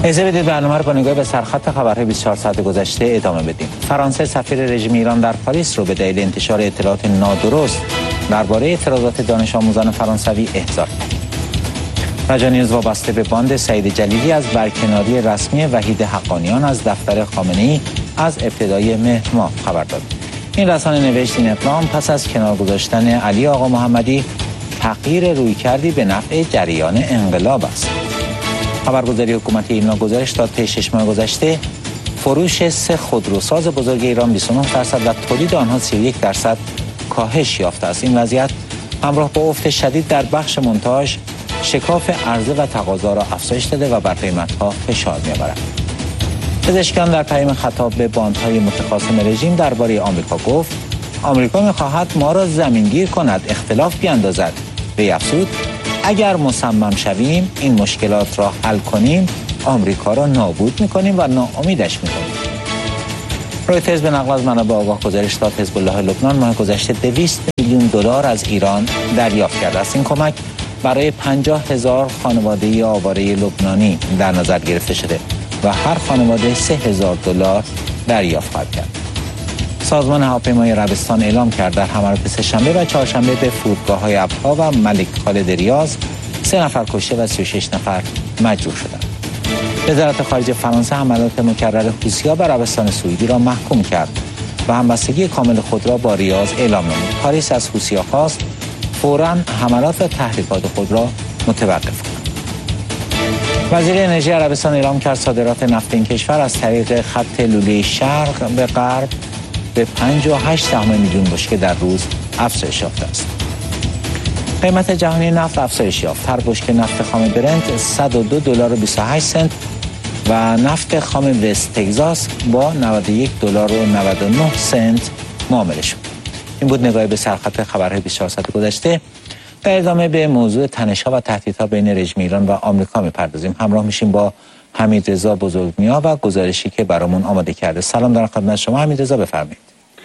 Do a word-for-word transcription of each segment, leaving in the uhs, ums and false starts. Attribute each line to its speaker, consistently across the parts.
Speaker 1: اجازه بدید برنامه رو با نگاه به سرخط خبرهای بیست و چهار ساعت گذشته ادامه بدیم. فرانسه سفیر رژیم ایران در پاریس رو به دلیل انتشار اطلاعات نادرست درباره اعتراضات دانش آموزان فرانسوی احضار کرد. رجا وابسته به باند سعید جلیلی از برکناری رسمی وحید حقانیان از دفتر خامنه‌ای از ابتدای مهر ماه خبر داد. این رسانه نوشت این اقدام پس از کنار گذاشتن علی آقا محمدی تغییر رویکردی به نفع جریان انقلاب است. خبرگزاری حکومت ایران گزارش داد طی شش ماه گذشته فروش سه خودروساز بزرگ ایران بیست و نه درصد و تولید آنها سی و یک درصد کاهش یافته است. این وضعیت همراه با افت شدید در بخش مونتاژ شکاف عرضه و تقاضا را افزایش داده و بر قیمت‌ها فشار می‌آورد. پزشکان در پیام خطاب به باندهای متخاصم رژیم درباره آمریکا گفت آمریکا می‌خواهد ما را زمینگیر کند، اختلاف بیاندازد. وی افزود اگر مصمم شویم این مشکلات را حل کنیم آمریکا را نابود می‌کنیم و ناامیدش می‌کنیم. رویترز به نقل از منابع آگاه گزارش داد حزب الله لبنان ماه گذشته دویست میلیون دلار از ایران دریافت کرده است. این کمک برای پنجاه هزار خانواده آواره لبنانی در نظر گرفته شده و هر خانواده سه هزار دلار دریافت خواهد کرد. سازمان هواپیمای عربستان اعلام کرد در حملات سه‌شنبه و چهارشنبه به فرودگاه‌های ابها و ملک خالد ریاض سه نفر کشته و سی و شش نفر مجروح شدند. وزارت خارجه فرانسه حملات مکرر حوثی‌ها بر عربستان سعودی را محکوم کرد و همبستگی کامل خود را با ریاض اعلام نمود. پاریس از حوثی‌ها خواست فوراً حملات و تحریکات خود را متوقف کند. وزیر انرژی عربستان اعلام کرد صادرات نفت این کشور از طریق خط لوله شرق به غرب به پنج و هشت دهم میلیون بشکه در روز افزایش یافته است. قیمت جهانی نفت افزایش یافت. هر بشکه نفت خام برنت صد و دو دلار و بیست و هشت سنت و نفت خام وست تگزاس با نود و یک دلار و نود و نه سنت معامله شد. این بود نگاهی به سرخط خبرهای بیست و چهار ساعت گذشته. در ادامه به موضوع تنش‌ها و تهدیدها بین رژیم ایران و آمریکا می‌پردازیم. همراه میشیم با حمیدرضا بزرگنیا و گزارشی که برامون آماده کرده. سلام در خدمت شما حمیدرضا، بفرمایید.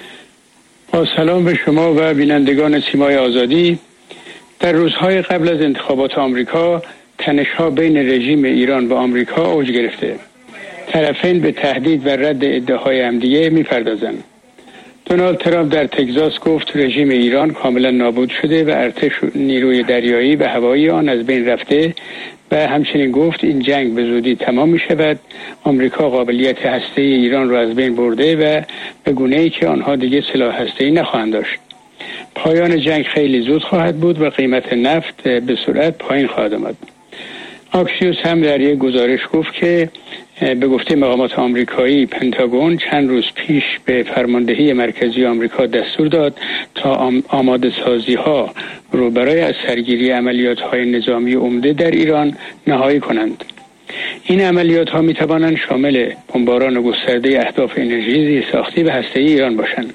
Speaker 2: با سلام به شما و بینندگان سیمای آزادی. در روزهای قبل از انتخابات آمریکا تنش‌ها بین رژیم ایران و آمریکا اوج گرفته. طرفین به تهدید و رد ادعاهای همدیگه می‌پردازند. دونالد ترامپ در تگزاس گفت رژیم ایران کاملا نابود شده و ارتش نیروی دریایی و هوایی آن از بین رفته و همچنین گفت این جنگ به زودی تمام می شود. آمریکا قابلیت هسته‌ای ایران را از بین برده و به گونه‌ای که آنها دیگه سلاح هسته‌ای نخواهند داشت. پایان جنگ خیلی زود خواهد بود و قیمت نفت به سرعت پایین خواهد آمد. آکسیوس هم در یک گزارش گفت که به گفته مقامات آمریکایی پنتاگون چند روز پیش به فرماندهی مرکزی آمریکا دستور داد تا آماده سازی ها رو برای از سرگیری عملیات های نظامی عمده در ایران نهایی کنند. این عملیات ها می توانند شامل بمباران گسترده اهداف انرژی زیرساختی و هسته‌ای ایران باشند.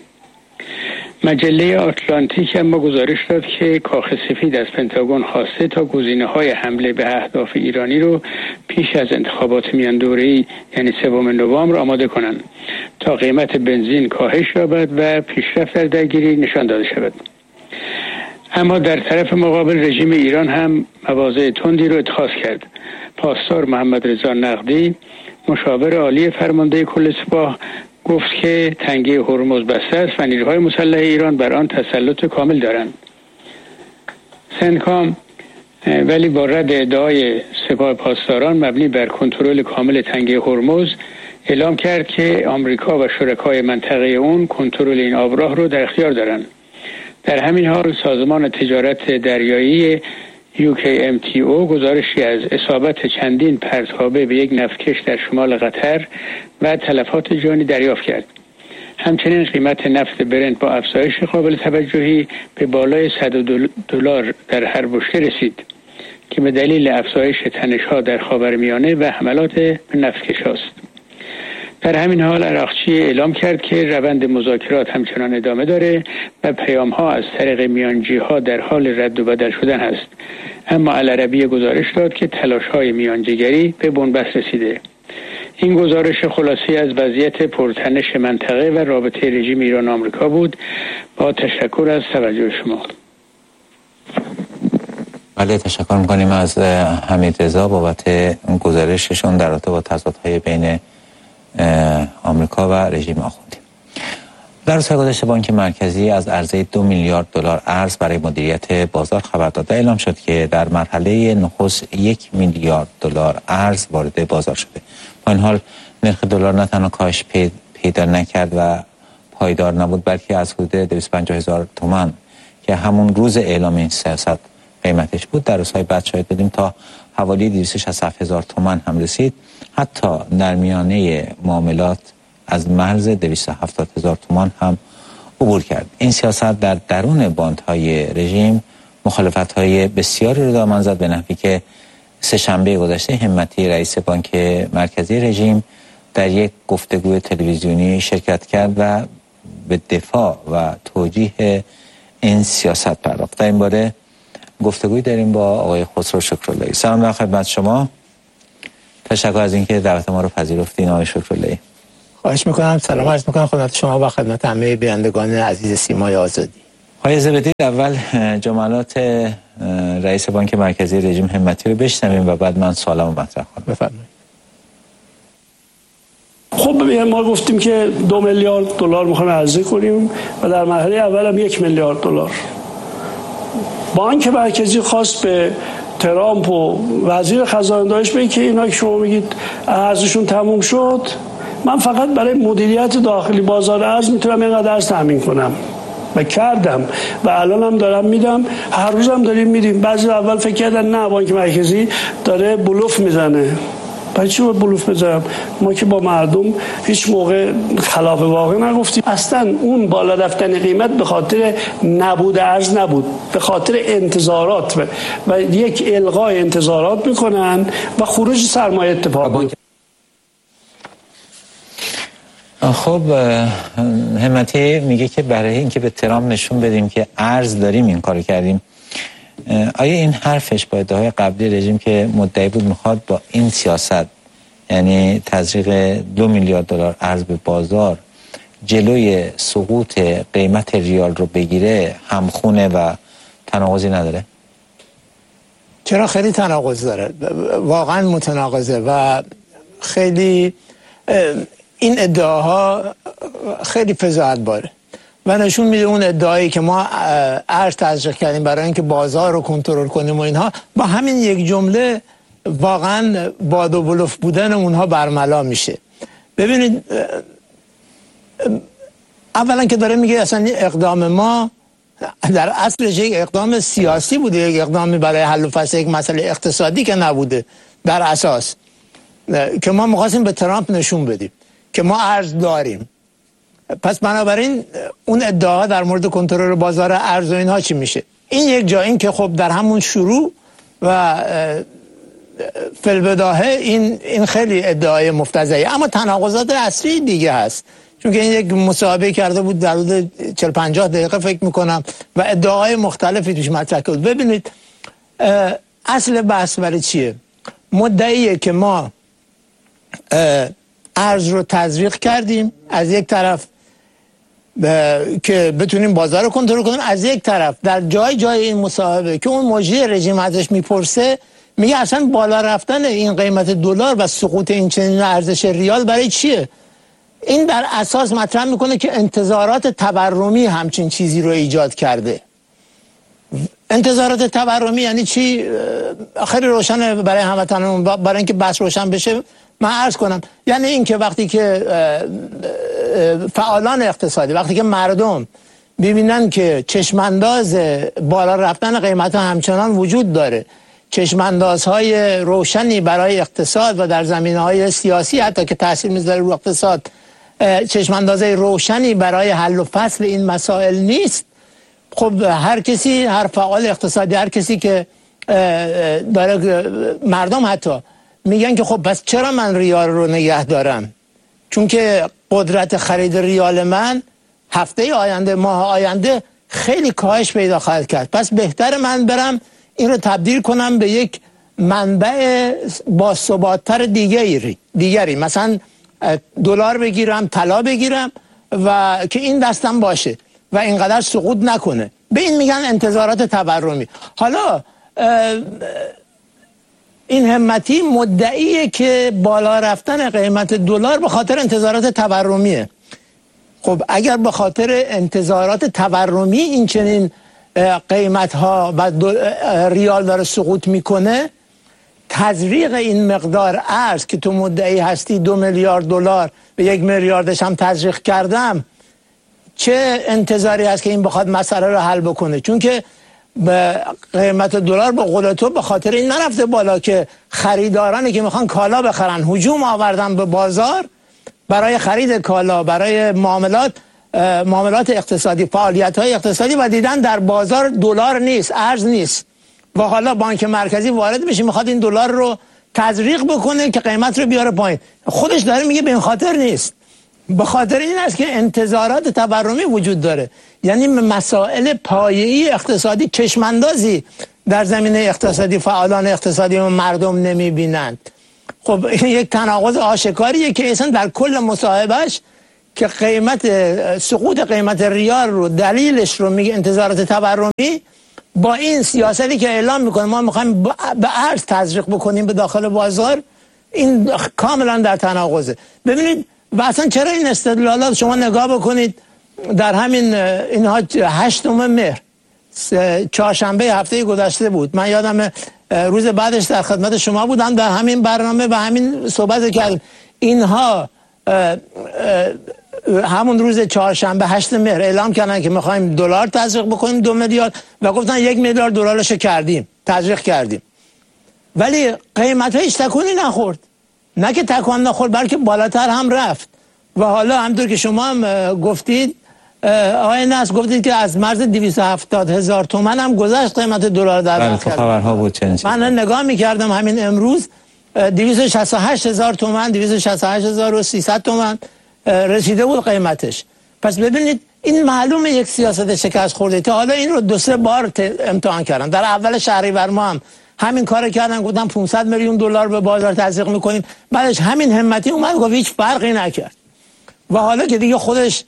Speaker 2: مجله آتلانتیک اما گزارش داد که کاخ سفید از پنتاگون خواسته تا گزینه‌های حمله به اهداف ایرانی رو پیش از انتخابات میان دوره‌ای یعنی سوم نوامبر آماده کنند تا قیمت بنزین کاهش یابد و پیشرفت در درگیری نشان داده شود. اما در طرف مقابل رژیم ایران هم مواضع تندی رو اتخاذ کرد. پاسدار محمد رضا نقدی مشاور عالی فرمانده کل سپاه گفت که تنگه هرمز بسته است و نیروهای مسلح ایران بر آن تسلط کامل دارند. سنکام ولی با رد ادعای سپاه پاسداران مبنی بر کنترل کامل تنگه هرمز اعلام کرد که آمریکا و شرکای منطقه اون کنترل این آبراه رو در اختیار دارند. در همین حال سازمان تجارت دریایی یو کی ام تی او گزارشی از اصابت چندین پرتابه به یک نفتکش در شمال قطر و تلفات جانی دریافت کرد. همچنین قیمت نفت برنت با افزایش قابل توجهی به بالای صد دلار در هر بشکه رسید که به دلیل افزایش تنش‌ها در خاورمیانه و حملات به نفتکش است. در همین حال عراقچی اعلام کرد که روند مذاکرات همچنان ادامه داره و پیام‌ها از طریق میانجی‌ها در حال رد و بدل شدن است. اما العربی گزارش داد که تلاش‌های میانجیگری به بنبست رسیده. این گزارش خلاصی از وضعیت پرتنش منطقه و رابطه رژیم ایران آمریکا بود. با تشکر از توجه شما.
Speaker 1: بله، تشکر میکنیم از حمید رضا بابت گزارششون در رابطه با تضادهای بین آمریکا و رژیم آخوندی. در روزهای گذشته بانک مرکزی از عرضه دو میلیارد دلار ارز برای مدیریت بازار خبر داد و اعلام شد که در مرحله نخست یک میلیارد دلار ارز وارد بازار شده. با این حال نرخ دلار نه تنها کاهش پیدا نکرد و پایدار نبود، بلکه از حدود دویست و پنجاه هزار تومان که همون روز اعلام این سیاست قیمتش بود، در روزهای بعد شاهد بودیم تا حوالی دویست و شصت و هفت هزار تومان هم رسید. حتی در میانه معاملات از مرز دویست و هفتاد هزار تومان هم عبور کرد. این سیاست در درون باندهای رژیم مخالفت‌های بسیاری رو دامن زد، به نحوی که سه شنبه گذشته همتی رئیس بانک مرکزی رژیم در یک گفتگوی تلویزیونی شرکت کرد و به دفاع و توجیه این سیاست پرداخت. در این باره گفتگوی داریم با آقای خسرو شکراللهی. سلام در خدمت شما. تشکر از اینکه دعوت ما رو پذیرفتین آقای شکراللهی.
Speaker 3: خواهش میکنم. سلام عرض میکنم خدمت شما و خدمت همه بینندگان عزیز سیمای آزادی.
Speaker 1: آقای زبدی، اول جملات رئیس بانک مرکزی رژیم همتی رو بشنویم و بعد من سوالمو مطرح کنم.
Speaker 3: بفرمایید.
Speaker 4: خب ببین، ما گفتیم که دو میلیارد دلار میخوایم عرضه کنیم و در مرحله اول هم یک میلیارد دلار. بانک مرکزی خواست به ترامپ و وزیر خزانه داشت بگه که اینا که شما میگید ارزشون تموم شد، من فقط برای مدیریت داخلی بازار ارز میتونم اینقدر ارز تامین کنم و کردم و الان هم دارم میدم، هر روز هم داریم میدیم. بعضی اول فکر کردن نه بانک مرکزی داره بلوف میزنه. برای چی باید بلوف بزنم؟ ما که با مردم هیچ موقع خلاف واقع نگفتیم. اصلا اون بالا رفتن قیمت به خاطر نبود ارز نبود، به خاطر انتظارات و, و یک الغای انتظارات میکنن و خروج سرمایه اتفاق میفته.
Speaker 1: خب همتی میگه که برای اینکه به ترامپ نشون بدیم که ارز داریم این کارو کردیم. آیا این حرفش با ادعاهای قبلی رژیم که مدعی بود میخواد با این سیاست، یعنی تزریق دو میلیارد دلار ارز به بازار، جلوی سقوط قیمت ریال رو بگیره، همخونه و تناقضی نداره؟
Speaker 3: چرا خیلی تناقض داره، واقعا متناقضه و خیلی این ادعاها خیلی فضاحت باره و نشون میده اون ادعایی که ما ارز تزریق کردیم برای اینکه بازار رو کنترل کنیم و اینها، با همین یک جمله واقعا باد و بلوف بودن اونها برملا میشه. ببینید، اولا که داره میگه اصلا اقدام ما در اصلش یک اقدام سیاسی بوده، یک اقدامی برای حل و فصل یک مسئله اقتصادی که نبوده در اساس، که ما میخواستیم به ترامپ نشون بدیم که ما ارز داریم. پس بنابراین اون ادعا در مورد کنترل بازار ارز و اینها چی میشه؟ این یک جا این که خب در همون شروع و فی‌البداهه این این خیلی ادعای مفتضحی، اما تناقضات اصلی دیگه هست، چون که این یک مصاحبه کرده بود در حدود چهل پنجاه دقیقه فکر میکنم و ادعاهای مختلفی توش مطرح بود. ببینید اصل بحث برای چیه؟ مدعیه که ما ارز رو تزریق کردیم از یک طرف که بتونیم بازار رو کنترل کنیم، از یک طرف در جای جای این مصاحبه که اون مجری رژیم ازش میپرسه میگه اصلا بالا رفتن این قیمت دلار و سقوط این چنین ارزش ریال برای چیه؟ این در اساس مطرح میکنه که انتظارات تورمی همچین چیزی رو ایجاد کرده. انتظارات تورمی یعنی چی؟ خیلی روشنه برای هموطنان، برای اینکه بحث روشن بشه من عرض کنم. یعنی این که وقتی که فعالان اقتصادی، وقتی که مردم ببینن که چشمانداز بالا رفتن قیمت همچنان وجود داره، چشماندازهای روشنی برای اقتصاد و در زمینه‌های سیاسی حتی که تاثیر میذاره رو اقتصاد، چشماندازهای روشنی برای حل و فصل این مسائل نیست، خب هر کسی، هر فعال اقتصادی، هر کسی که داره، مردم حتی میگن که خب پس چرا من ریال رو نگه دارم؟ چون که قدرت خرید ریال من هفته آینده، ماه آینده خیلی کاهش پیدا خواهد کرد، پس بهتر من برم این رو تبدیل کنم به یک منبع باثبات‌تر دیگری دیگری مثلا دلار بگیرم، طلا بگیرم و که این دستم باشه و اینقدر سقوط نکنه. به این میگن انتظارات تورمی. حالا این همتی مدعیه که بالا رفتن قیمت دلار به خاطر انتظارات تورمیه. خب اگر به خاطر انتظارات تورمی این چنین قیمت ها و ریال داره سقوط میکنه، تزریق این مقدار ارز که تو مدعی هستی دو میلیارد دلار به یک میلیاردش هم تزریق کردم، چه انتظاری هست که این بخواد مسئله رو حل بکنه؟ چون که قیمت دلار به قول تو به خاطر این نرفته بالا که خریدارانی که میخوان کالا بخرن هجوم آوردن به بازار برای خرید کالا، برای معاملات معاملات اقتصادی، فعالیت های اقتصادی، و دیدن در بازار دلار نیست، ارز نیست، و حالا بانک مرکزی وارد بشه میخواد این دلار رو تزریق بکنه که قیمت رو بیاره پایین. خودش داره میگه به این خاطر نیست، به خاطر این است که انتظارات تورمی وجود داره. یعنی مسائل پایه‌ای اقتصادی چشماندازی در زمینه اقتصادی فعالان اقتصادی و مردم نمیبینند. خب این یک تناقض آشکاریه که اصلا در کل مصاحبهش که قیمت سقوط قیمت ریال رو دلیلش رو میگه انتظارات تورمی، با این سیاستی که اعلام میکنه ما میخوایم به ارز تزریق بکنیم به داخل بازار، این کاملا در تناقضه. ببینید و اصلا چرا این استدلالات، شما نگاه بکنید در همین اینها هشتم مهر چهارشنبه هفته گذشته بود، من یادم روز بعدش در خدمت شما بودم در همین برنامه و همین صحبت کردیم، اینها همون روز چهارشنبه هشت مهر اعلام کردن که میخوایم دلار تزریق بکنیم دو میلیارد و گفتن یک میلیارد دلارش کردیم تزریق کردیم، ولی قیمت هیچ تکونی نخورد، نه که تکان نخورد بلکه بالاتر هم رفت. و حالا همونطور که شما هم گفتید آقای نصر، گفتید که از مرز دویست و هفتاد هزار تومان هم گذشت قیمت دلار در
Speaker 1: بله تو خبرها بود چنین.
Speaker 3: من نگاه میکردم همین امروز دویست و شصت و هشت هزار تومان، دویست و شصت و هشت هزار و سیصد تومان رسیده بود قیمتش. پس ببینید این معلومه یک سیاست شکست خورده. تا حالا این رو دو سه بار امتحان کردن. در اول شهریور ما هم همین کارو کردن، گفتن پانصد میلیون دلار به بازار تزریق میکنیم، بعدش همین همتی اومد گفت هیچ فرقی نکرد. و حالا که دیگه خودش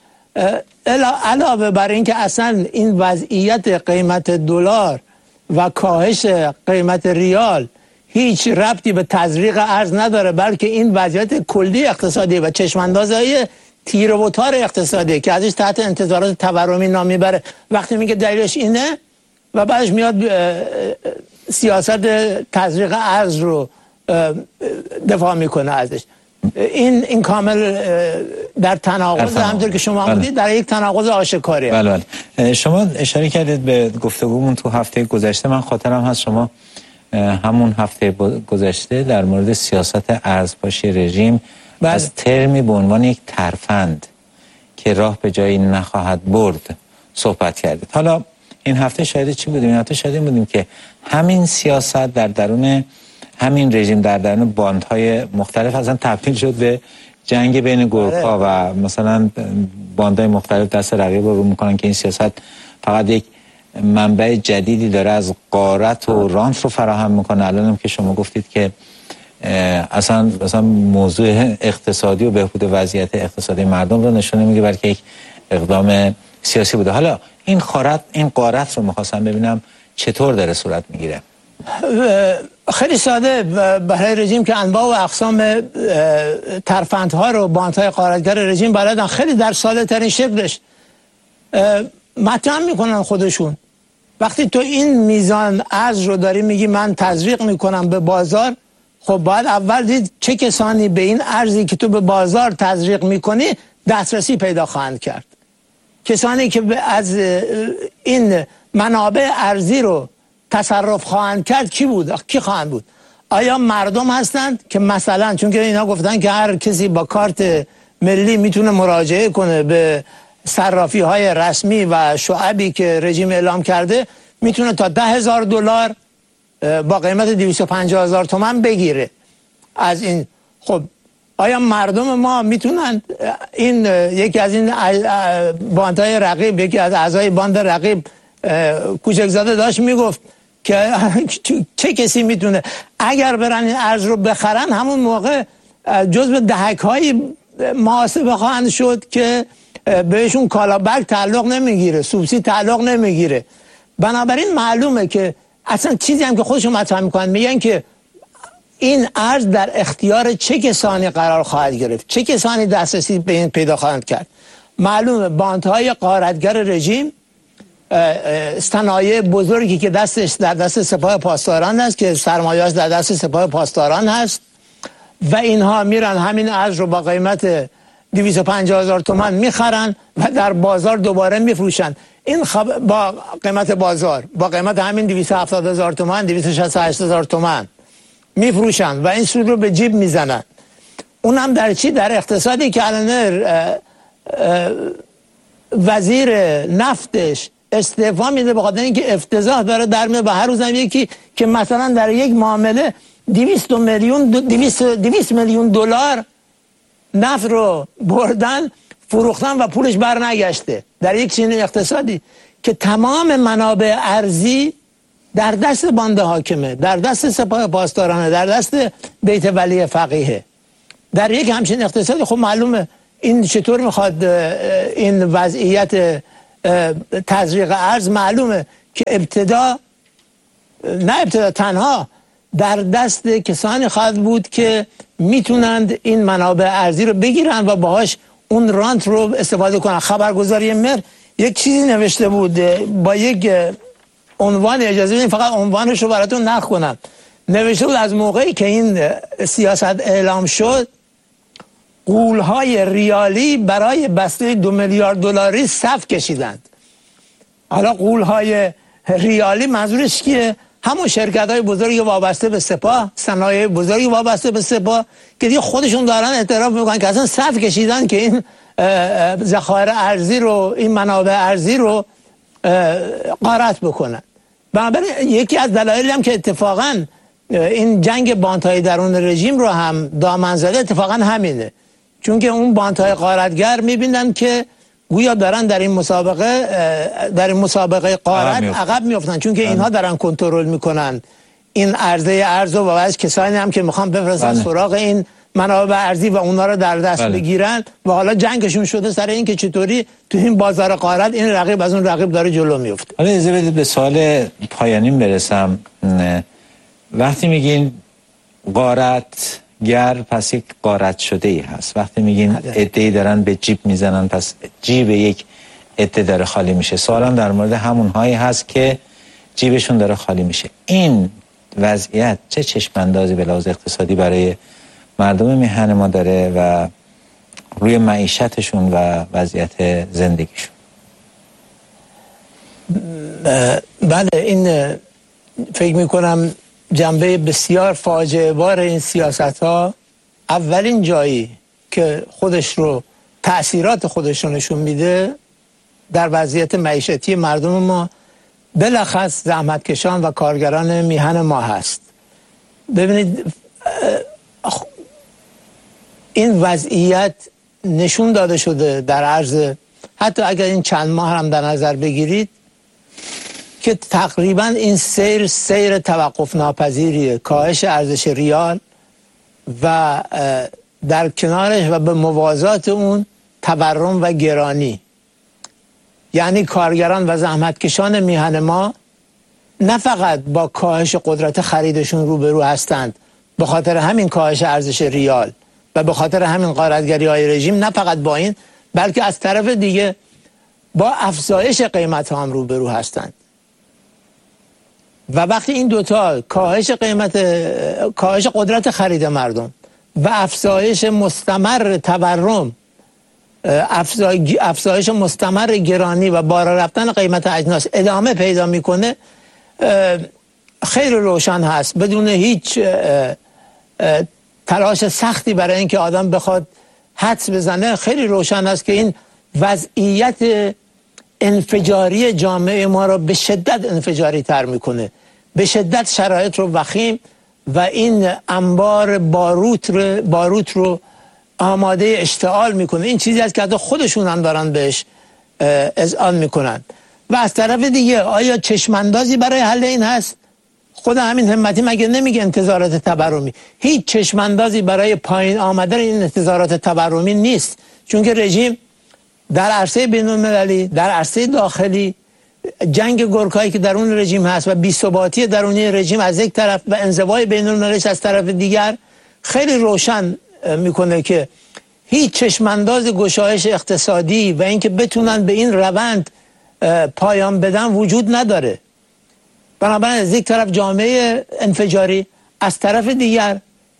Speaker 3: علاوه بر این که اصلا این وضعیت قیمت دلار و کاهش قیمت ریال هیچ ربطی به تزریق ارز نداره، بلکه این وضعیت کلی اقتصادی و چشماندازهای تیر و تار اقتصادی که ازش تحت انتظارات تورمی نام میبره، وقتی میگه دلیلش اینه و بعدش میاد سیاست تزریق ارز رو دفاع میکنه ازش، این این کامل در تناقض، همونطور که شما بودید در یک تناقض آشکاریه.
Speaker 1: بله بله. شما اشاره کردید به گفتگومون تو هفته گذشته، من خاطرم هست شما همون هفته گذشته در مورد سیاست ارزپاشی رژیم بله. از ترمی به عنوان یک ترفند که راه به جایی نخواهد برد صحبت کردید. حالا این هفته شاهد چی بودیم؟ این هفته شاهد بودیم که همین سیاست در درون همین رژیم، در درون باندهای مختلف اصلا تبدیل شد به جنگ بین گروه‌ها و مثلا باندهای مختلف دست رقیب رو رو میکنن که این سیاست فقط یک منبع جدیدی داره از غارت و رانت رو فراهم میکنه. الان هم که شما گفتید که اصلا اصلا موضوع اقتصادی و بهبود وضعیت اقتصادی مردم رو نشون نمیده، بلکه یک اقدام سیاسی بوده. حالا این غارت این غارت رو میخواستم ببینم چطور داره صورت میگیره.
Speaker 3: خیلی ساده، برای رژیم که انواع و اقسام ترفندها رو باندهای غارتگر رژیم بلدن، خیلی در ساده ترین شکلش مطرح میکنن خودشون. وقتی تو این میزان ارز رو داری میگی من تزریق میکنم به بازار، خب باید اول دید چه کسانی به این ارزی که تو به بازار تزریق میکنی دسترسی پیدا خواهند کرد. کسانی که از این منابع ارزی رو تصرف خواهند کرد کی بود؟ کی خواهند بود؟ آیا مردم هستند که مثلا، چون که اینا گفتن که هر کسی با کارت ملی میتونه مراجعه کنه به صرافی های رسمی و شعبی که رژیم اعلام کرده، میتونه تا ده هزار دلار با قیمت دویست و پنجاه هزار تومان بگیره از این. خب آیا مردم ما میتونن این یکی از این باندهای رقیب، یکی از اعضای باند رقیب کوچکزاده داشت میگفت که چه کسی میتونه اگر برن این ارز رو بخرن همون موقع جزو دهک های محاسبه خواهند شد که بهشون کالابک تعلق نمیگیره، سوبسید تعلق نمیگیره. بنابراین معلومه که اصلا چیزی هم که خودشون مطرح میکنن میگن که این ارز در اختیار چه کسانی قرار خواهد گرفت، چه کسانی دسترسی به این پیدا خواهند کرد. معلومه باندهای غارتگر رژیم صنایع بزرگی که دستش در دست سپاه پاسداران است که سرمایه‌اش در دست سپاه پاسداران هست و اینها میرن همین ارز رو با قیمت دویست و پنجاه هزار تومان میخرن و در بازار دوباره میفروشن. این خب با قیمت بازار با قیمت همین دویست و هفتاد هزار تومان دویست و شصت و هشت هزار تومان میفروشن و این سود رو به جیب میزنن. اون هم در چی؟ در اقتصادی که الان وزیر نفتش استعفا میده به خاطر اینکه افتضاح داره در میاد و هر روز هم یکی که مثلا در یک معامله دویست میلیون دویست میلیون دلار نفت رو بردن فروختن و پولش بر نگشته در یک چنین اقتصادی که تمام منابع ارزی در دست بانده حاکمه، در دست سپاه پاسدارانه، در دست بیت ولی فقیه. در یک همچین اقتصادی خب معلومه این چطور میخواد این وضعیت تزریق ارز معلومه که ابتدا نه ابتدا تنها در دست کسانی خواهد بود که میتونند این منابع ارزی رو بگیرن و باهاش اون رانت رو استفاده کنن. خبرگزاری مر یک چیزی نوشته بود با یک عنوان، اجازه بدین فقط عنوانش رو براتون نقل کنم. نوشته بود از موقعی که این سیاست اعلام شد غول‌های ریالی برای بسته دو میلیارد دلاری صف کشیدند. حالا غول‌های ریالی منظورش کیه؟ همون شرکت‌های بزرگی وابسته به سپاه، صنایع بزرگی وابسته به سپاه که دیگه خودشون دارن اعتراف میکنن که اصلا صف کشیدن که این ذخایر ارزی رو، این منابع ارزی رو غارت بکنن. بنابراین یکی از دلایلی هم که اتفاقا این جنگ باندهای درون رژیم رو هم دامن زده اتفاقا همینه، چون که اون باندهای غارتگر میبینن که گویا دارن در این مسابقه در این مسابقه غارت عقب میافتن، چون که اینها دارن کنترل میکنن این عرضه ارز و از کسانی هم که میخوان بفرستن سراغ این منابع ارزی و اونا رو در دست بله. بگیرن و حالا جنگشون شده سر این که چطوری تو این بازار غارت این رقیب از اون رقیب داره جلو میفته.
Speaker 1: حالا اجازه بدید به سوال پایانیم برسم. وقتی میگین غارت گر پس یک غارت شده ای هست، وقتی میگین عده‌ای دارن به جیب میزنن پس جیب یک عده داره خالی میشه. سوالم در مورد همون هایی هست که جیبشون داره خالی میشه. این وضعیت چه چشماندازی به لحاظ اقتصادی برای مردم میهن ما داره و روی معیشتشون و وضعیت زندگیشون؟
Speaker 3: بله، این فکر میکنم جنبه بسیار فاجعه بار این سیاست ها اولین جایی که خودش رو تأثیرات خودش رو نشون میده در وضعیت معیشتی مردم ما، بلخص زحمتکشان و کارگران میهن ما هست. ببینید این وضعیت نشون داده شده در عرض حتی اگر این چند ماه هم در نظر بگیرید که تقریبا این سیر سیر توقف ناپذیریه، کاهش ارزش ریال و در کنارش و به موازات اون تورم و گرانی. یعنی کارگران و زحمتکشان میهن ما نه فقط با کاهش قدرت خریدشون روبرو هستند به خاطر همین کاهش ارزش ریال و به خاطر همین غارتگری های رژیم، نه فقط با این بلکه از طرف دیگه با افزایش قیمت هم روبرو هستند. و وقتی این دوتا کاهش قیمت کاهش قدرت خرید مردم و افزایش مستمر تورم، افزایش مستمر گرانی و بالا رفتن قیمت اجناس ادامه پیدا میکنه، خیلی روشن هست بدون هیچ تلاش سختی برای اینکه آدم بخواد حدس بزنه، خیلی روشن است که این وضعیت انفجاری جامعه ما را به شدت انفجاری تر میکنه، به شدت شرایط رو وخیم و این انبار باروت رو باروت رو آماده اشتعال میکنه. این چیزی است که حتی خودشون هم دارن بهش اذعان میکنن. و از طرف دیگه آیا چشماندازی برای حل این هست؟ خود همین همتی مگه نمیگه انتظارات تورمی؟ هیچ چشماندازی برای پایین آمدن این انتظارات تورمی نیست، چون که رژیم در عرصه بین المللی، در عرصه داخلی جنگ گورکایی که در اون رژیم هست و بی‌ثباتی درونی رژیم از یک طرف و انزوای بین المللی از طرف دیگر خیلی روشن میکنه که هیچ چشمانداز گشایش اقتصادی و اینکه بتونن به این روند پایان بدن وجود نداره. بنابراین از یک طرف جامعه انفجاری، از طرف دیگر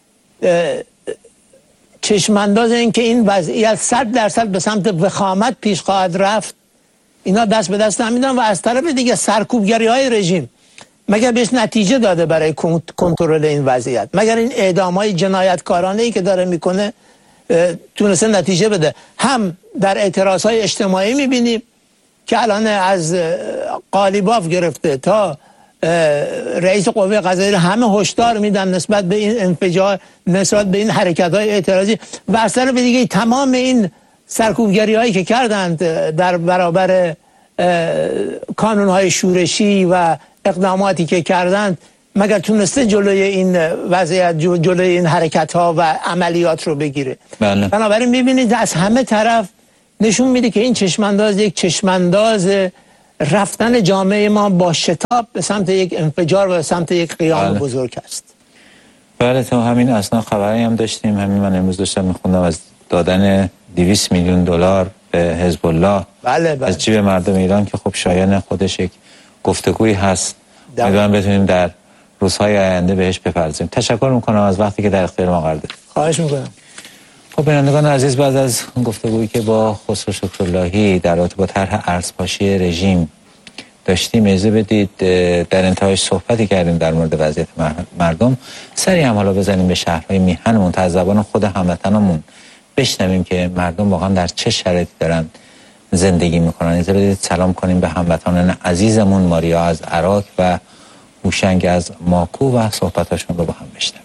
Speaker 3: چشمانداز این که این وضعیت صد درصد به سمت وخامت پیش خواهد رفت، اینا دست به دست نمیدن و از طرف دیگه سرکوبگری های رژیم مگر بهش نتیجه داده برای کنترل این وضعیت؟ مگر این اعدام های جنایتکارانه ای که داره میکنه تونسته نتیجه بده؟ هم در اعتراض های اجتماعی میبینیم که الان از قالیباف گرفته تا رئیس قوه قضاییه همه هشدار میدن نسبت به این انفجار، نسبت به این حرکت های اعتراضی و از طرف دیگه تمام این سرکوبگری هایی که کردند در برابر کانون های شورشی و اقداماتی که کردند مگر تونسته جلوی این وضعیت، جلوی این حرکت ها و عملیات رو بگیره؟ بله. بنابراین میبینید از همه طرف نشون میده که این چشمانداز یک چشمانداز رفتن جامعه ما با شتاب به سمت یک انفجار و به سمت یک قیام بله. بزرگ است.
Speaker 1: بله، تا همین اصلا خبری هم داشتیم، همین من امروز داشتم میخوندم از دادن دویست میلیون دلار به حزب الله
Speaker 3: بله بله.
Speaker 1: از جیب مردم ایران که خب شایان خودش یک گفتگویی هست، امیدوارم بتونیم در روزهای آینده بهش بپردازیم. تشکر میکنم از وقتی که در اختیار ما قرار دادید.
Speaker 3: خواهش میکنم.
Speaker 1: خب بینندگان عزیز، بعد از گفتگویی که با خسرو شکراللهی در رابطه با طرح ارزپاشی رژیم داشتیم، اجازه بدید در انتهایش صحبتی کردیم در مورد وضعیت مردم، سری هم حالا بزنیم به شهرهای میهنمون تا از زبان خود هموطنامون بشنویم که مردم واقعا در چه شرایطی دارن زندگی میکنن. اجازه بدید سلام کنیم به هموطنان عزیزمون، ماریا از عراق و هوشنگ از ماکو و صحبتاشون رو با هم بشنویم.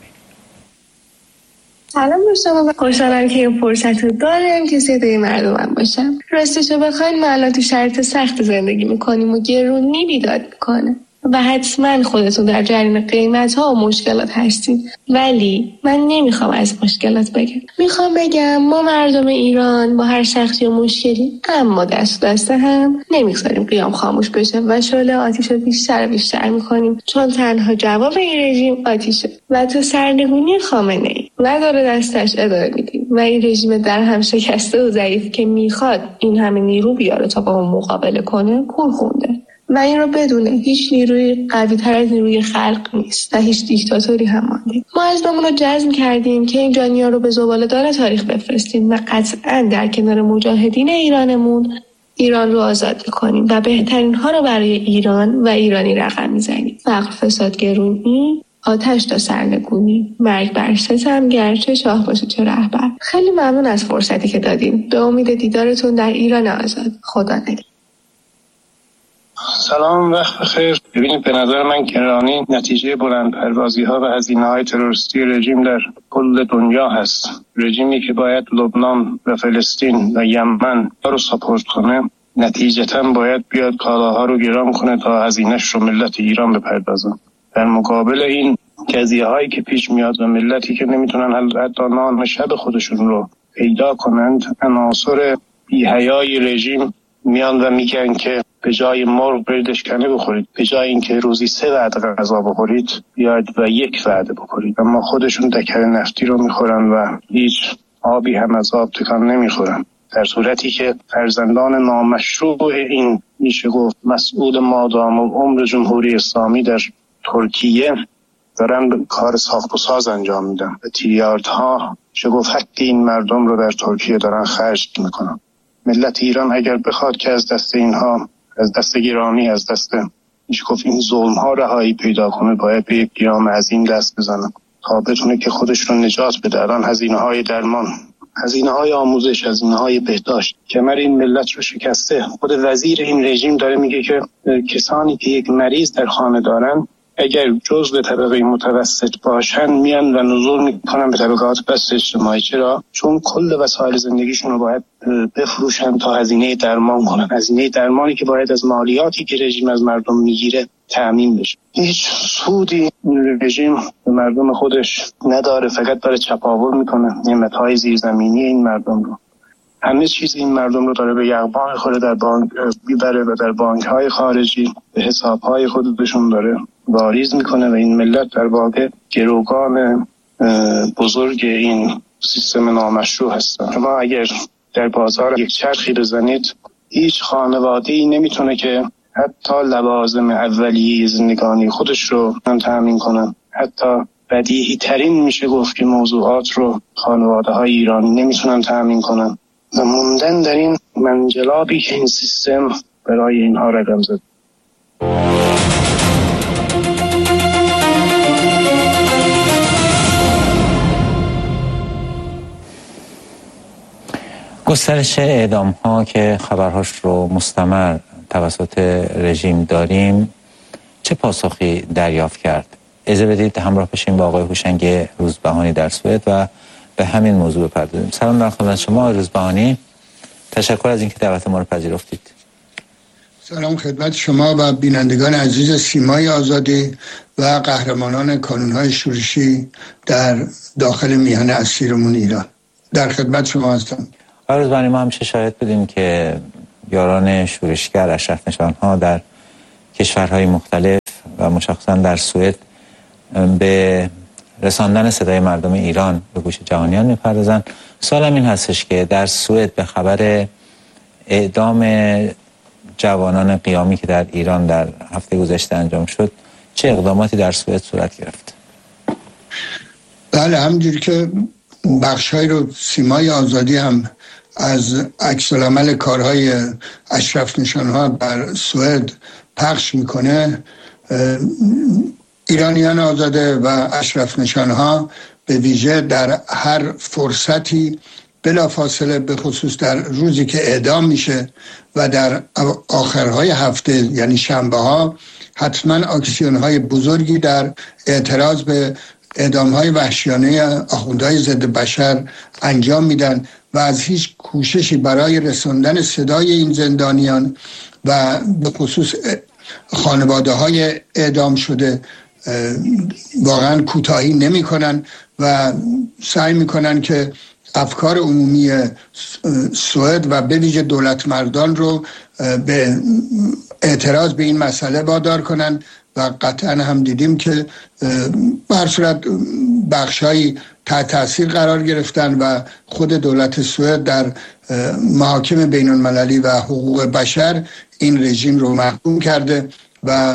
Speaker 5: سلام به شما، خوشحالم که این فرصت رو دارم که صدای مردمم باشم. راستشو بخواین ما الان تو شرایط سخت زندگی میکنیم و گرونی بیداد میکنه و حتما خودتون در جریان قیمت ها و مشکلات هستین، ولی من نمیخوام از مشکلات بگم. میخوام بگم ما مردم ایران با هر سختی و مشکلی اما دست دست هم نمیگذاریم قیام خاموش بشه و شعله آتیش رو بیشتر و بیشتر میکنیم، چون تنها جواب این رژیم آتیشه و تو سرنگونی خامنه ای و داره دستش ادامه میدیم و این رژیم در هم شکسته و ضعیف که میخواد این همه نیرو بیاره تا با اون مقابله کنه کور خونده و این رو بدونه هیچ نیروی قوی تر از نیروی خلق نیست و هیچ دیکتاتوری هم مانده. ما عزممون رو جزم کردیم که این جانیا رو به زباله‌دار تاریخ بفرستیم و قطعا در کنار مجاهدین ایرانمون ایران رو آزاد کنیم و بهترین ها رو برای ایران و ایرانی رقم میزنیم. فقر، فساد، گرونی، آتش تا سرنگونی، مرگ بر ستم، گرچه شاه باشه چه رهبر. خیلی ممنون از فرصتی که دادیم. به امید دیدارتون در ایران آزاد. خدا نگهدار.
Speaker 6: سلام، وقت بخیر. ببینید، به نظر من کرانی نتیجه بلند پروازی ها و هزینه های تروریستی رژیم در کل دنیا هست. رژیمی که باید لبنان و فلسطین و یمن رو ساپورت کنه، نتیجتا باید بیاد کالاها رو گران کنه تا هزینه‌اش رو ملت ایران بپردازه. در مقابل این قضیه هایی که پیش میاد و ملتی که نمیتونن حتی نان شب خودشون رو پیدا کنند، عناصر بی‌حیای رژیم میان و میگن که به جای مرغ برید اشکنه بخورید، به جای اینکه روزی سه وعده غذا بخورید بیاید و یک وعده بخورید. اما خودشون دکر نفتی رو میخورن و هیچ آبی هم از آب تکان نمیخورن، در صورتی که فرزندان نامشروع این میشه گفت مسئول مادام و عمر جمهوری اسلامی در ترکیه دارن کار ساخت و ساز انجام میدن و تریلیاردها میشه گفت حق این مردم رو در ترکیه دارن خرج میکنن. ملت ایران اگر بخواد که از دست اینها، از دست گرانی، از دست میشه گفت این ظلم ها رهایی پیدا کنه، باید به یک قیام عظیم دست بزنه تا بتونه که خودش رو نجات بده. الان هزینه های درمان، هزینه های آموزش، هزینه های بهداشت کمر این ملت رو شکسته. خود وزیر این رژیم داره میگه که کسانی که یک مریض در خانه دارن اگر جزء طبقه متوسط باشن میان و نزول میکنن به طبقات پست اجتماعی. چرا؟ چون کل وسایل زندگیشون رو باید بفروشن تا هزینه درمان کنن، هزینه درمانی که باید از مالیاتی که رژیم از مردم میگیره تأمین بشه. هیچ سودی رژیم به مردم خودش نداره، فقط داره چپاول میکنه نعمت‌های زیرزمینی این مردم رو همه چیز این مردم رو داره به یغما میخوره، در بانک میبره و در بانک های خارجی به حساب های خودشون داره واریز میکنه و این ملت در واقع گروگان بزرگ این سیستم نامشروع هستن. شما اگر در بازار یک چرخی بزنید، هیچ خانواده‌ای نمیتونه که حتی لوازم اولیه زندگانی خودش رو تامین کنن. حتی بدیهی ترین میشه گفت که موضوعات رو خانواده های ایرانی نمیتونن تامین کنن و موندن در این منجلابی که این سیستم برای اینها رقم زد.
Speaker 1: گسترش اعدام ها که خبرهاش رو مستمر توسط رژیم داریم چه پاسخی دریافت کرد؟ اجازه بدید همراه بشیم با آقای هوشنگ روزبهانی در سوئد و به همین موضوع بپردازیم. سلام دارم خدمت شما آقای روزبهانی، تشکر از اینکه دعوت ما رو پذیرفتید.
Speaker 7: سلام خدمت شما و بینندگان عزیز سیمای آزادی و قهرمانان کانون‌های شورشی در داخل میهن اسیرمون ایران. در خدمت شما هستم.
Speaker 1: آقای روزبهانی، ما همیشه شاهد بودیم که یاران شورشگر اشرف نشان‌ها در کشورهای مختلف و مشخصا در سوئد به رساندن صدای مردم ایران به گوش جهانیان میپردازن. سوالم این هستش که در سوئد به خبر اعدام جوانان قیامی که در ایران در هفته گذشته انجام شد، چه اقداماتی در سوئد صورت گرفت؟
Speaker 7: بله، همونجوری که بخش‌هایی رو سیمای آزادی هم از عکس‌العمل کارهای اشرف نشان‌ها در سوئد پخش میکنه، ایرانیان آزاده و اشرف نشان‌ها به ویژه در هر فرصتی بلافاصله، به خصوص در روزی که اعدام میشه و در آخرهای هفته یعنی شنبه ها، حتما اکسیون های بزرگی در اعتراض به اعدام های وحشیانه آخوندهای ضد بشر انجام میدن و از هیچ کوششی برای رساندن صدای این زندانیان و به خصوص خانواده های اعدام شده واقعا کوتاهی نمی کنن و سعی می کنن که افکار عمومی سوئد و به ویژه دولت مردان رو به اعتراض به این مسئله وادار کنن و قطعا هم دیدیم که به هر صورت بخشایی تحت تاثیر قرار گرفتن و خود دولت سوئد در محاکم بین المللی و حقوق بشر این رژیم رو محکوم کرده و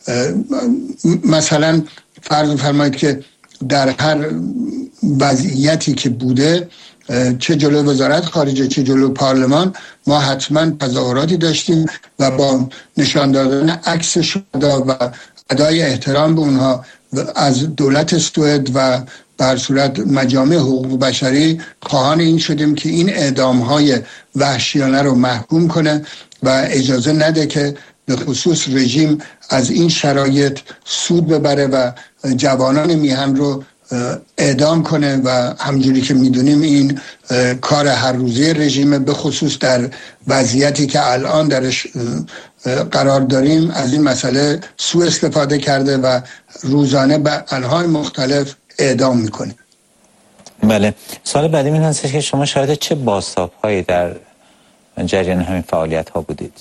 Speaker 7: مثلا فرض فرمایید که در هر وضعیتی که بوده، چه جلو وزارت خارجه چه جلو پارلمان، ما حتما تظاهراتی داشتیم و با نشان دادن عکس شهدا و ادای احترام به اونها از دولت سوئد و به هر صورت مجامع حقوق بشری خواهان این شدیم که این اعدام‌های وحشیانه رو محکوم کنه و اجازه نده که به خصوص رژیم از این شرایط سود ببره و جوانان میهن رو اعدام کنه و همجوری که میدونیم این کار هر روزه رژیم، به خصوص در وضعیتی که الان درش قرار داریم، از این مسئله سوء استفاده کرده و روزانه به انواع مختلف اعدام میکنه.
Speaker 1: بله، سوال بعدی این هستش که شما شاهد چه بازتاب‌هایی در جریان همین فعالیت ها بودید؟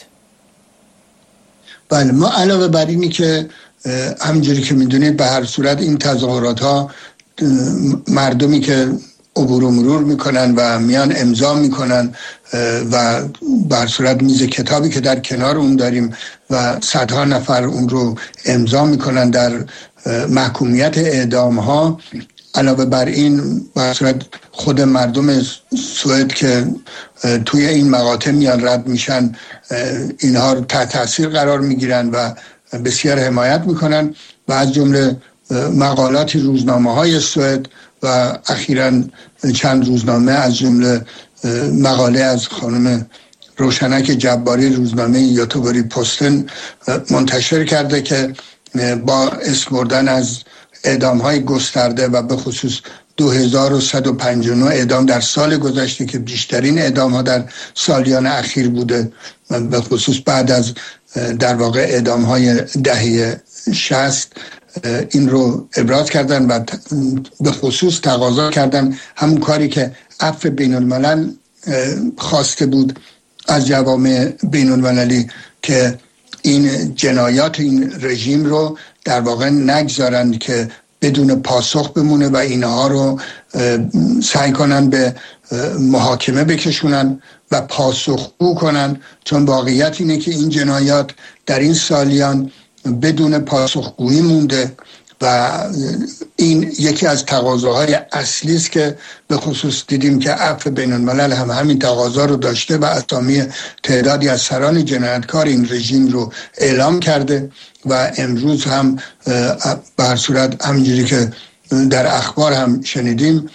Speaker 7: بله، ما علاوه بر اینی که همینجوری که میدونید به هر صورت این تظاهرات ها مردمی که عبور و مرور میکنن و میان امضا میکنن و به هر صورت میز کتابی که در کنار اون داریم و صدها نفر اون رو امضا میکنن در محکومیت اعدام ها، علاوه بر این به هر صورت خود مردم سوئد که توی این مقاطع میان رد میشن، اینها رو تحت تاثیر قرار میگیرن و بسیار حمایت میکنن و از جمله مقالاتی روزنامه های سوئد و اخیراً چند روزنامه از جمله مقاله از خانم روشنک جباری روزنامه یوتوبری پستن منتشر کرده که با اسم بردن از اعدام های گسترده و به خصوص دو هزار و صد و پنجاه و نه اعدام در سال گذشته که بیشترین اعدام ها در سالیان اخیر بوده، به خصوص بعد از در واقع اعدام های دهه شصت، این رو ابراز کردن و به خصوص تقاضا کردن همون کاری که عفو بین الملل خواسته بود از جوامع بین المللی که این جنایات این رژیم رو در واقع نگذارند که بدون پاسخ بمونه و اینها رو سعی کنن به محاکمه بکشونن و پاسخگو کنن، چون واقعیت اینه که این جنایات در این سالیان بدون پاسخگویی مونده و این یکی از تقاضاهای اصلی است که به خصوص دیدیم که عفو بین الملل هم همین تقاضا رو داشته و اسامی تعدادی از سران جنایتکار این رژیم رو اعلام کرده و امروز هم به هر صورت همینجوری که در اخبار هم شنیدیم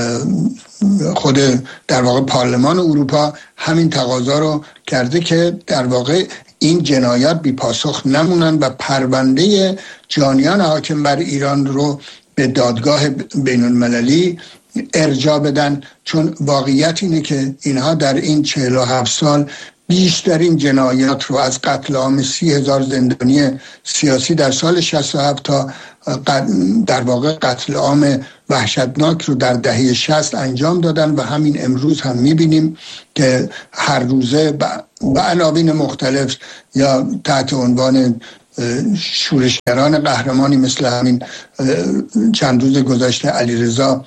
Speaker 7: خود در واقع پارلمان اروپا همین تقاضا رو کرده که در واقع این جنایات بی پاسخ نمونن و پرونده جانیان حاکم بر ایران رو به دادگاه بین المللی ارجاع بدن، چون واقعیت اینه که اینها در این چهل و هفت سال بیشترین جنایات رو از قتل عام سی هزار زندانی سیاسی در سال شصت و هفت تا در واقع قتل عام وحشتناک رو در دهه شصت انجام دادن و همین امروز هم میبینیم که هر روزه به عناوین مختلف یا تحت عنوان شورشگران قهرمانی مثل همین چند روز گذشته علیرضا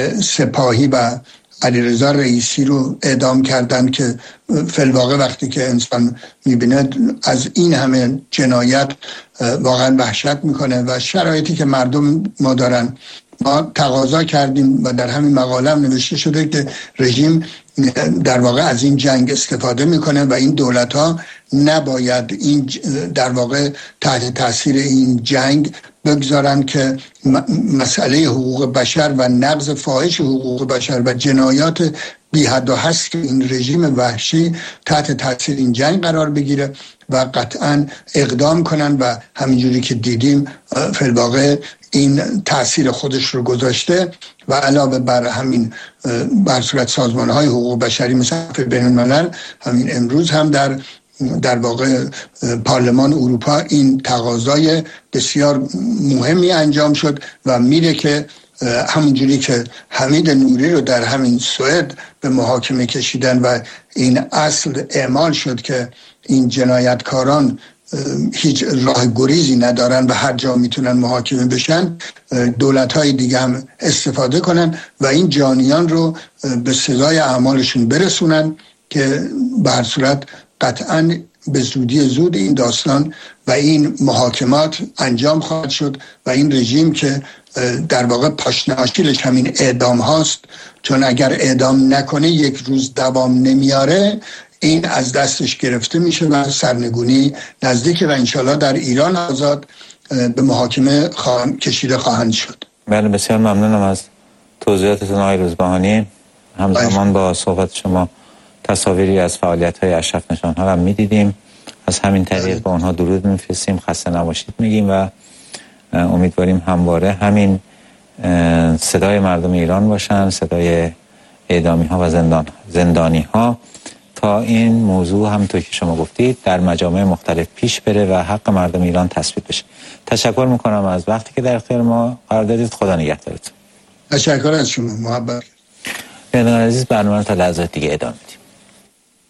Speaker 7: سپاهی و علیرضا رئیسی رو اعدام کردن که فی‌الواقع وقتی که انسان میبینه از این همه جنایت واقعا وحشت میکنه و شرایطی که مردم ما دارن. ما تقاضا کردیم و در همین مقاله هم نوشته شده که رژیم در واقع از این جنگ استفاده میکنه و این دولت ها نباید این در واقع تحت تاثیر این جنگ بگذارن که مسئله حقوق بشر و نقض فاحش حقوق بشر و جنایات بی حد و حصر که این رژیم وحشی تحت تاثیر این جنگ قرار بگیره و قطعا اقدام کنن و همینجوری که دیدیم فی‌الواقع این تاثیر خودش رو گذاشته و علاوه بر همین بر صورت سازمان‌های حقوق بشری مثل بین الملل همین امروز هم در در واقع پارلمان اروپا این تقاضای بسیار مهمی انجام شد و میره که همونجوری که حمید نوری رو در همین سوئد به محاکمه کشیدن و این اصل اعمال شد که این جنایتکاران هیچ راه گریزی ندارن و هر جا میتونن محاکمه بشن، دولت‌های دیگه هم استفاده کنن و این جانیان رو به سزای اعمالشون برسونن که به هر صورت قطعاً به زودی زود این داستان و این محاکمات انجام خواهد شد و این رژیم که در واقع پاشناشیلش همین اعدام هاست، چون اگر اعدام نکنه یک روز دوام نمیاره، این از دستش گرفته میشه و سرنگونی نزدیک و انشالله در ایران آزاد به محاکمه خواهند کشیده خواهند شد.
Speaker 1: بله، بسیار ممنونم از توضیحاتتون آقای روزبهانی. همزمان با صحبت شما تصاویری از فعالیت‌های اشرف نشان‌ها هم می‌دیدیم. از همین طریق به اونها درود می‌فرستیم، خسته نباشید میگیم و امیدواریم همواره همین صدای مردم ایران باشن، صدای اعدامی‌ها و زندان زندانی‌ها، تا این موضوع همونطور که شما گفتید در مجامع مختلف پیش بره و حق مردم ایران تثبیت بشه. تشکر میکنم از وقتی که در اختیار ما قرار دادید. خدا نگهدارتون.
Speaker 7: تشکر از شما. محبت.
Speaker 1: بینندگان عزیز، برنامه تا لحظات دیگه ادامه.